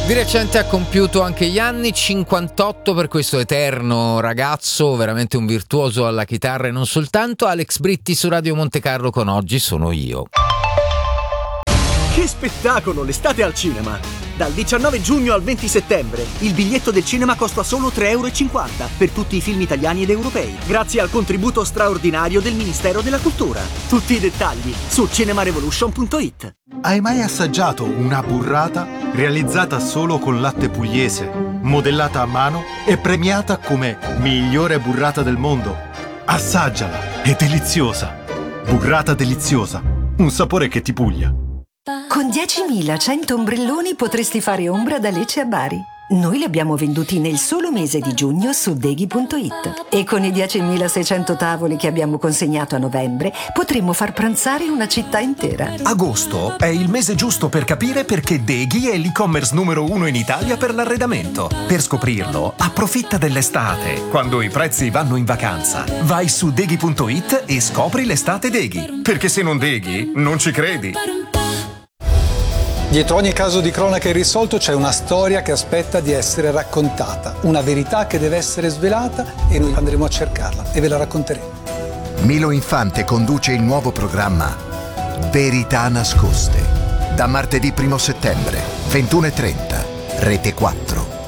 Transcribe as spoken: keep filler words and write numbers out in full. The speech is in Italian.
Di recente ha compiuto anche gli anni cinquantotto per questo eterno ragazzo, veramente un virtuoso alla chitarra e non soltanto. Alex Britti su Radio Monte Carlo con Oggi sono io. Che spettacolo, l'estate al cinema! Dal diciannove giugno al venti settembre il biglietto del cinema costa solo tre e cinquanta euro per tutti i film italiani ed europei, grazie al contributo straordinario del Ministero della Cultura. Tutti i dettagli su cinemarevolution punto it. Hai mai assaggiato una burrata realizzata solo con latte pugliese, modellata a mano e premiata come migliore burrata del mondo? Assaggiala, è deliziosa. Burrata deliziosa, un sapore che ti puglia. Con diecimilacento ombrelloni potresti fare ombra da Lecce a Bari. Noi li abbiamo venduti nel solo mese di giugno su deghi punto it. E con i diecimilaseicento tavoli che abbiamo consegnato a novembre potremmo far pranzare una città intera. Agosto è il mese giusto per capire perché Deghi è l'e-commerce numero uno in Italia per l'arredamento. Per scoprirlo, approfitta dell'estate, quando i prezzi vanno in vacanza. Vai su deghi punto it e scopri l'estate Deghi. Perché se non Deghi, non ci credi. Dietro ogni caso di cronaca irrisolto c'è una storia che aspetta di essere raccontata, una verità che deve essere svelata e noi andremo a cercarla e ve la racconteremo. Milo Infante conduce il nuovo programma Verità nascoste da martedì primo settembre, ventuno e trenta, Rete quattro.